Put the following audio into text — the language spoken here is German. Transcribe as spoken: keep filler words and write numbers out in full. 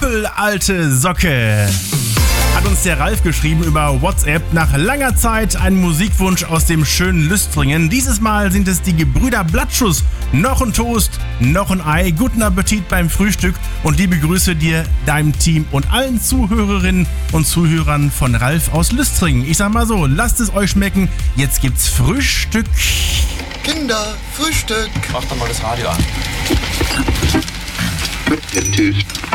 uralte Socke. Hat uns der Ralf geschrieben über WhatsApp. Nach langer Zeit ein Musikwunsch aus dem schönen Lüstringen. Dieses Mal sind es die Gebrüder Blattschuss. Noch ein Toast, noch ein Ei. Guten Appetit beim Frühstück und liebe Grüße dir, deinem Team und allen Zuhörerinnen und Zuhörern von Ralf aus Lüstringen. Ich sag mal so, lasst es euch schmecken. Jetzt gibt's Frühstück. Kinder, Frühstück. Mach doch mal das Radio an. Tschüss.